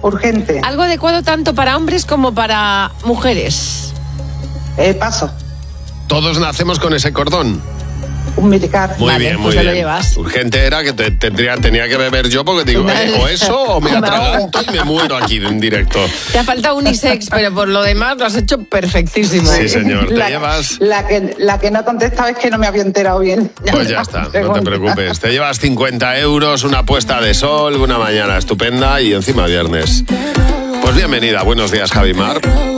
urgente. Algo adecuado tanto para hombres como para mujeres. Paso. Todos nacemos con ese cordón. Un militar. Muy Vale, bien, muy pues ya lo bien. llevas. Urgente era que tenía que beber yo porque digo, o eso o me atraganto y me muero aquí en directo. Te ha faltado unisex, pero por lo demás lo has hecho perfectísimo. Sí, señor. ¿Te La- llevas? La que no he contestado es que no me había enterado bien. Pues ya está, no te preocupes. Te llevas 50 euros, una puesta de sol, una mañana estupenda y encima viernes. Pues bienvenida. Buenos días, Javi Mar.